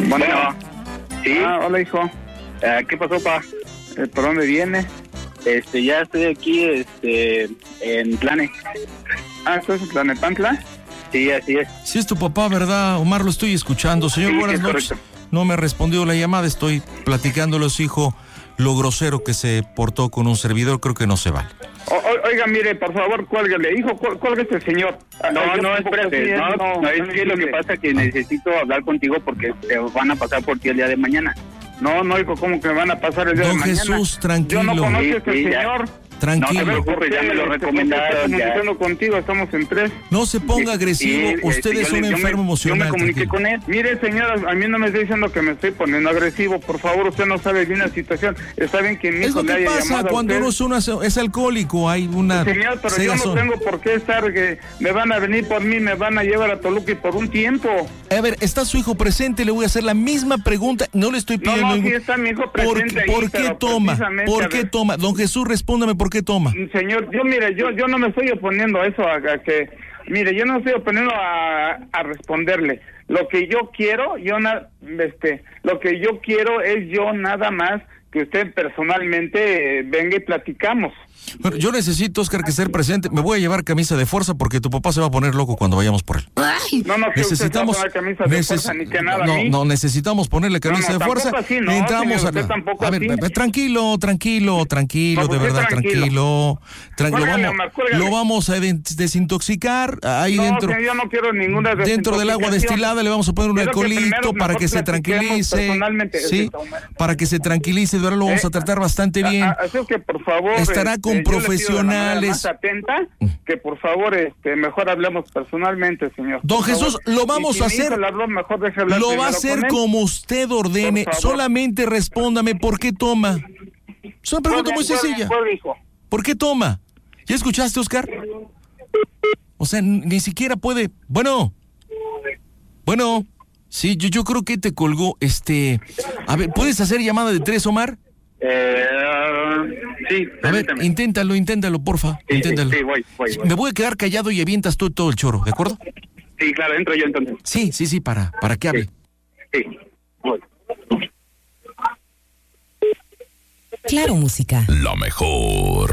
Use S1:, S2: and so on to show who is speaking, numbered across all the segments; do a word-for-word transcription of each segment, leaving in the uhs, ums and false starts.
S1: Bueno,
S2: ¿sí?
S1: Ah, hola, hijo.
S2: Uh, ¿Qué pasó, pa?
S1: Eh, ¿Por dónde vienes?
S2: Este, ya estoy aquí, este, en Tlane.
S1: Ah, ¿estás en Tlanepantla?
S2: Sí, así es.
S3: Sí es tu papá, ¿verdad, Omar? Lo estoy escuchando. Señor,
S2: Sí,
S3: buenas
S2: es
S3: noches.
S2: correcto.
S3: No me respondió la llamada, estoy platicándoles, hijo, lo grosero que se portó con un servidor, creo que no se vale.
S1: O, o, oiga, mire, por favor, cuélguele. Hijo, cuál, cuélguese, señor.
S2: No,
S1: Ay, yo
S2: no,
S1: tampoco
S2: espérate,
S1: así,
S2: no,
S1: no,
S2: no, es
S1: no
S2: que lo que
S1: entiende.
S2: pasa es que necesito hablar contigo porque te van a pasar por ti el día de mañana.
S1: No, no, hijo, ¿cómo que me van a pasar el día
S3: Don
S1: de mañana?
S3: Jesús, tranquilo.
S1: Yo no conozco
S2: Sí,
S1: a este
S2: sí, ya.
S1: señor.
S3: Tranquilo.
S2: No te preocupes, ya me lo recomendaron.
S1: Estoy
S2: Ya.
S1: comunicando contigo, estamos en tres.
S3: No se ponga agresivo,
S2: Sí,
S3: usted
S2: este,
S3: es
S2: yo
S3: un
S2: le- yo
S3: enfermo
S2: me-
S3: emocional.
S2: Yo me comuniqué
S3: tranquilo.
S2: con él.
S1: Mire, señora, a mí no me está diciendo que me estoy poniendo agresivo. Por favor, usted no sabe bien la situación. Está bien que mi
S3: Es
S1: hijo
S3: lo
S1: le
S3: que
S1: haya
S3: pasa
S1: llamado a
S3: cuando
S1: usted.
S3: uno es, una- es alcohólico, hay una
S1: Señor, pero yo no
S3: cegazón.
S1: tengo por qué estar, que me van a venir por mí, me van a llevar a Toluca y por un tiempo.
S3: A ver, está su hijo presente, le voy a hacer la misma pregunta, no le estoy
S1: No,
S3: pidiendo
S1: no,
S3: ningún-
S1: sí está mi hijo
S3: ¿Por,
S1: presente ahí,
S3: ¿por qué
S1: pero
S3: toma?
S1: precisamente,
S3: ¿Por
S1: a
S3: qué
S1: ver.
S3: toma? Don Jesús, respóndame, ¿por qué toma?
S1: Señor, yo mire, yo yo no me estoy oponiendo a eso, a, a que, mire, yo no estoy oponiendo a, a responderle. Lo que yo quiero, yo na, este, lo que yo quiero es yo nada más que usted personalmente eh, venga y platicamos.
S3: Bueno, yo necesito, Oscar, que esté presente. Me voy a llevar camisa de fuerza porque tu papá se va a poner loco cuando vayamos por él.
S1: No, no, que
S3: Necesitamos,
S1: usted se va a poner camisa de
S3: neces-
S1: fuerza, ni que nada
S3: no,
S1: a mí.
S3: no, necesitamos ponerle camisa
S1: No, no,
S3: de fuerza.
S1: tampoco así, no,
S3: Entramos
S1: señor,
S3: a
S1: usted
S3: la-
S1: tampoco
S3: a ver,
S1: así.
S3: Pepe, tranquilo, tranquilo, tranquilo,
S1: No,
S3: de
S1: ¿por qué
S3: verdad,
S1: tranquilo?
S3: tranquilo. Tranquilo, lo
S1: Cuélgale,
S3: vamos,
S1: Omar, cuélgale.
S3: lo vamos a den- desintoxicar ahí
S1: No,
S3: dentro.
S1: señor, yo no quiero ninguna
S3: Dentro del agua
S1: desintoxicación.
S3: destilada le vamos a poner un
S1: Quiero que
S3: alcoholito
S1: primero
S3: para
S1: mejor
S3: que se
S1: platiquemos
S3: tranquilice.
S1: personalmente.
S3: Sí, para que se tranquilice, de verdad lo vamos
S1: Eh,
S3: a tratar bastante
S1: A-
S3: bien.
S1: a- Así es que por favor
S3: Estará
S1: este,
S3: con
S1: yo le pido de la manera
S3: profesionales.
S1: más atenta que por favor este mejor hablemos personalmente, señor.
S3: Don
S1: Por
S3: Jesús,
S1: favor.
S3: lo
S1: Y
S3: vamos
S1: si
S3: a
S1: mi hijo
S3: hacer.
S1: le habló, mejor deje hablar
S3: Lo va a
S1: primero
S3: hacer
S1: con él.
S3: como usted ordene.
S1: Por favor.
S3: Solamente respóndame por qué toma. Es una pregunta muy
S1: ¿Cuál-
S3: sencilla.
S1: cuál dijo?
S3: ¿Por qué toma? ¿Ya escuchaste, Oscar? O sea, n- ni siquiera puede. Bueno. Bueno. Sí, yo, yo creo que te colgó. Este. A ver, ¿puedes hacer llamada de tres, Omar?
S2: Eh, sí,
S3: A ver,
S2: permíteme.
S3: inténtalo, inténtalo, porfa.
S2: Sí,
S3: Inténtalo.
S2: sí, voy, voy, voy.
S3: Me voy a quedar callado y avientas tú todo el choro, ¿de acuerdo?
S2: Sí, claro, entro yo entonces.
S3: Sí, sí, sí, para, para que hable.
S2: Sí, voy.
S4: Claro, música.
S5: La mejor.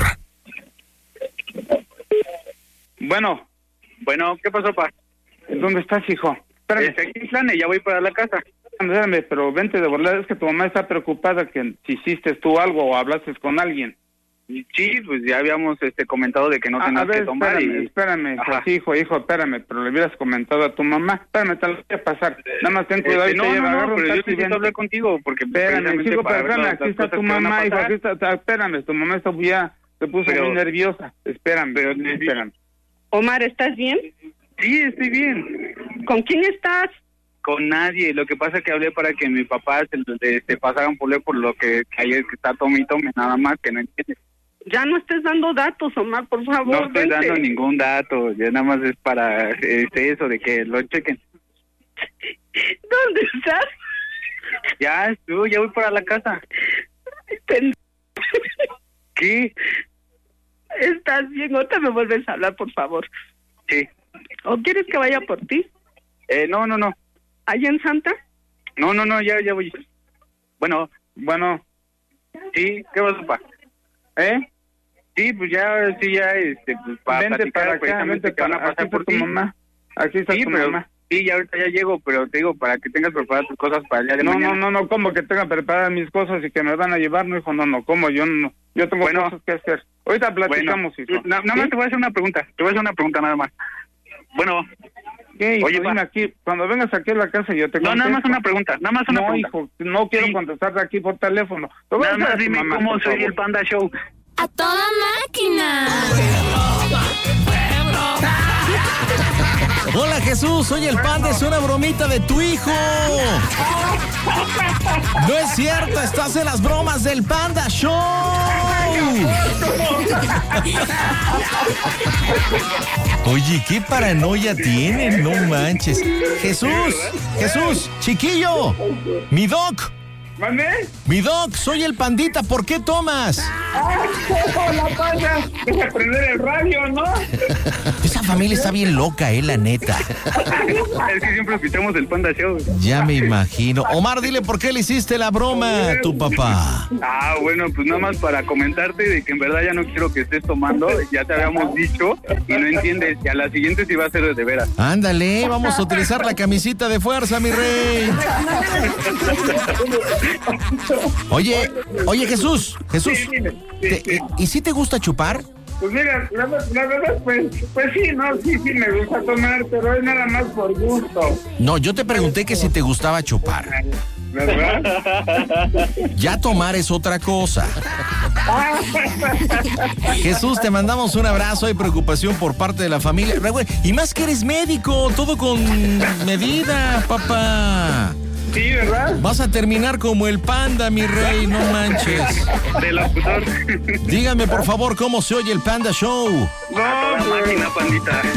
S1: Bueno,
S2: Bueno, ¿qué pasó, pa?
S1: ¿dónde estás, hijo? Espérame,
S2: Este, aquí en Tlane, ya voy para la casa.
S1: espérame, pero vente de volar. Es que tu mamá está preocupada que si hiciste tú algo o hablaste con alguien.
S2: Sí, pues ya habíamos este comentado de que no
S1: Ah,
S2: tenías
S1: a ver,
S2: que tomar
S1: espérame,
S2: y...
S1: espérame,
S2: Ajá.
S1: pues, hijo, hijo, espérame, pero le hubieras comentado a tu mamá. Espérame, te lo voy a pasar. Nada más ten cuidado.
S2: Este,
S1: y te
S2: no,
S1: lleva,
S2: no,
S1: agarra
S2: no,
S1: un
S2: pero yo
S1: taxi y
S2: necesito
S1: ven.
S2: hablar contigo porque...
S1: Espérame,
S2: precisamente
S1: chico,
S2: para
S1: pero
S2: ver
S1: espérame,
S2: las-
S1: aquí
S2: las
S1: está
S2: cosas
S1: tu
S2: que van a
S1: mamá, hijo,
S2: pasar.
S1: aquí está, está- espérame, tu mamá está ya, se puso
S2: Pero-
S1: muy nerviosa. Espérame,
S2: Pero-
S1: espérame.
S6: Omar, ¿estás bien?
S2: Sí, estoy bien.
S6: ¿Con quién estás?
S2: Con nadie. Lo que pasa es que hablé para que mi papá se, se pasaran por, por lo que, que ayer que está tome y tome, nada más, que no entiendes.
S6: Ya no estés dando datos, Omar, por favor.
S2: No estoy
S6: vente.
S2: dando ningún dato, ya nada más es para este, eso de que lo chequen.
S6: ¿Dónde estás?
S2: Ya, estuvo, ya voy para la casa.
S6: Ay, pen-
S2: ¿Qué?
S6: ¿Estás bien? Otra me vuelves a hablar, por favor.
S2: Sí.
S6: ¿O quieres que vaya por ti?
S2: Eh, no, no, no.
S6: ¿Allá en Santa?
S2: No, no, no, ya, ya voy. Bueno,
S1: Bueno,
S2: sí, ¿qué vas a pasar?
S1: ¿eh?
S2: Sí, pues ya, sí, ya, este, pues para
S1: Vente
S2: platicar
S1: para acá,
S2: precisamente
S1: vente
S2: que van
S1: para
S2: a
S1: aquí
S2: pasar
S1: está
S2: por
S1: tu
S2: ti.
S1: mamá. Aquí está
S2: Sí,
S1: tu
S2: pero,
S1: mamá.
S2: sí, ya ahorita ya llego, pero te digo, para que tengas preparadas tus cosas para el día de
S1: No,
S2: mañana.
S1: no, no, no, como que tenga preparadas mis cosas y que me van a llevar, no, hijo, no, no, como yo no, yo tengo
S2: Bueno.
S1: cosas que hacer. Ahorita platicamos,
S2: Bueno,
S1: hijo.
S2: na- nada más
S1: ¿Sí?
S2: te voy a hacer una pregunta, te voy a hacer una pregunta nada más. Bueno,
S1: ¿Qué, hijo?
S2: Oye,
S1: Dime
S2: pa.
S1: aquí, cuando vengas aquí a la casa yo te
S2: no, nada más
S1: contesto.
S2: una pregunta, nada más una
S1: No,
S2: pregunta.
S1: hijo, no quiero
S2: Sí.
S1: contestarte aquí por teléfono. Te voy a
S2: Nada
S1: decir a
S2: más
S1: tu
S2: dime
S1: mamá,
S2: cómo
S1: por
S2: soy
S1: favor.
S2: el Panda Show.
S7: ¡A toda máquina!
S3: Hola, Jesús, soy el Panda, es una bromita de tu hijo. No es cierto, estás en las bromas del Panda Show. Oye, qué paranoia tienen, no manches. Jesús, Jesús, chiquillo, mi doc,
S1: ¿Mande?
S3: Mi Doc, soy el Pandita, ¿por qué tomas?
S1: ¡Ah, la pasa! Deja prender el radio, ¿no?
S3: Esa familia está bien loca, eh, la neta.
S2: Es que siempre escuchamos el Panda Show.
S3: Ya me imagino. Omar, dile por qué le hiciste la broma a tu papá.
S2: Ah, bueno, pues nada más para comentarte de que en verdad ya no quiero que estés tomando, ya te habíamos dicho y no entiendes, y a la siguiente sí va a ser de veras.
S3: Ándale, vamos a utilizar la camisita de fuerza, mi rey. Oye, oye Jesús, Jesús,
S1: Sí, dime. Sí,
S3: te-
S1: sí.
S3: ¿y si te gusta chupar?
S1: Pues mira, la, la verdad, pues, pues sí, no, sí, sí me gusta tomar, pero es nada más por gusto,
S3: No, yo te pregunté que si te gustaba chupar.
S1: ¿verdad?
S3: Ya tomar es otra cosa. Jesús, te mandamos un abrazo. Hay preocupación por parte de la familia. Y más que eres médico, todo con medida, papá.
S1: Sí, ¿verdad?
S3: Vas a terminar como el Panda, mi rey, no manches.
S2: De locutor.
S3: Dígame, por favor, cómo se oye el Panda Show.
S2: A toda máquina, Pandita.